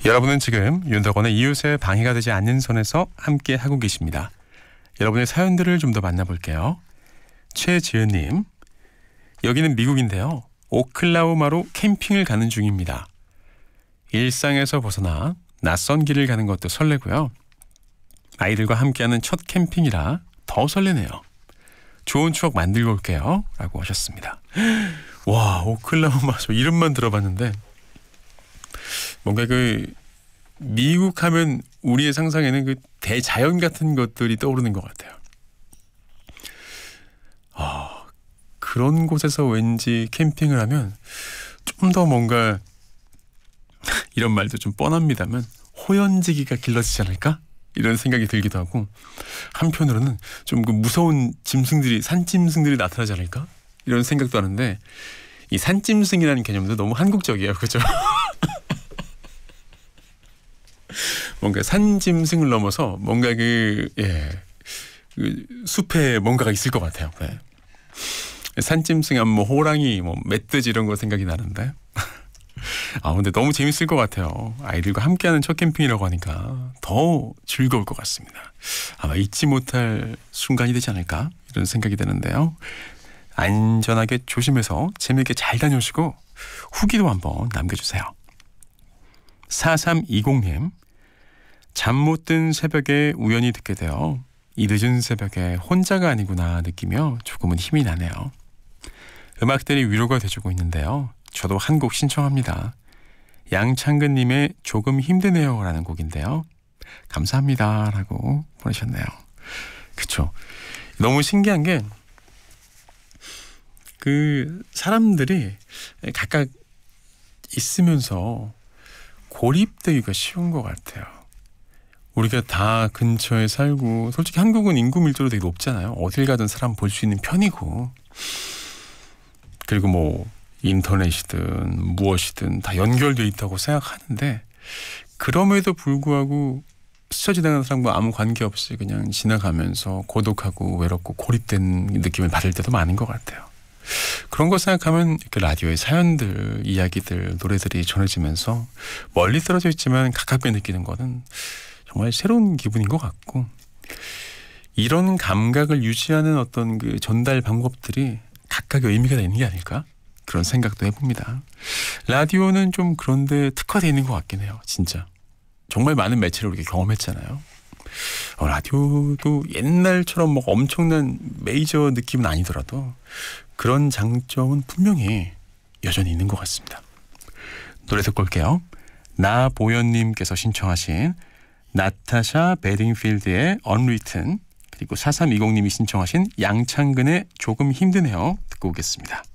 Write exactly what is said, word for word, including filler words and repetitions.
여러분은 지금 윤덕원의 이웃의 방해가 되지 않는 선에서 함께 하고 계십니다. 여러분의 사연들을 좀 더 만나볼게요. 최지은님, 여기는 미국인데요. 오클라호마로 캠핑을 가는 중입니다. 일상에서 벗어나 낯선 길을 가는 것도 설레고요. 아이들과 함께하는 첫 캠핑이라 더 설레네요. 좋은 추억 만들고 올게요. 라고 하셨습니다. 와, 오클라호마, 저 이름만 들어봤는데 뭔가 그 미국 하면 우리의 상상에는 그 대자연 같은 것들이 떠오르는 것 같아요. 아, 그런 곳에서 왠지 캠핑을 하면 좀 더 뭔가 이런 말도 좀 뻔합니다만 호연지기가 길러지지 않을까? 이런 생각이 들기도 하고, 한편으로는 좀 그 무서운 짐승들이, 산짐승들이 나타나지 않을까? 이런 생각도 하는데, 이 산짐승이라는 개념도 너무 한국적이에요. 그죠? 뭔가 산짐승을 넘어서 뭔가 그, 예, 그 숲에 뭔가가 있을 것 같아요. 네. 산짐승 하면 뭐 호랑이, 뭐 멧돼지 이런 거 생각이 나는데. 아, 근데 너무 재밌을 것 같아요. 아이들과 함께하는 첫 캠핑이라고 하니까 더 즐거울 것 같습니다. 아마 잊지 못할 순간이 되지 않을까 이런 생각이 드는데요. 안전하게 조심해서 재미있게 잘 다녀오시고 후기도 한번 남겨주세요. 사삼이공님, 잠 못 든 새벽에 우연히 듣게 되어 이 늦은 새벽에 혼자가 아니구나 느끼며 조금은 힘이 나네요. 음악들이 위로가 돼주고 있는데요. 저도 한 곡 신청합니다. 양창근님의 조금 힘드네요 라는 곡인데요. 감사합니다 라고 보내셨네요. 그쵸. 너무 신기한 게 그 사람들이 각각 있으면서 고립되기가 쉬운 것 같아요. 우리가 다 근처에 살고, 솔직히 한국은 인구 밀도도 되게 높잖아요. 어딜 가든 사람 볼 수 있는 편이고, 그리고 뭐 인터넷이든 무엇이든 다 연결돼 있다고 생각하는데, 그럼에도 불구하고 스쳐 지나가는 사람과 아무 관계없이 그냥 지나가면서 고독하고 외롭고 고립된 느낌을 받을 때도 많은 것 같아요. 그런 거 생각하면 이렇게 라디오의 사연들, 이야기들, 노래들이 전해지면서 멀리 떨어져 있지만 가깝게 느끼는 거는 정말 새로운 기분인 것 같고, 이런 감각을 유지하는 어떤 그 전달 방법들이 각각의 의미가 있는 게 아닐까? 그런 생각도 해봅니다. 라디오는 좀 그런데 특화되어 있는 것 같긴 해요. 진짜. 정말 많은 매체를 우리가 경험했잖아요. 어, 라디오도 옛날처럼 뭐 엄청난 메이저 느낌은 아니더라도 그런 장점은 분명히 여전히 있는 것 같습니다. 노래 듣고 올게요. 나보연님께서 신청하신 나타샤 베딩필드의 Unwritten, 그리고 사삼이공님이 신청하신 양창근의 조금 힘드네요 듣고 오겠습니다.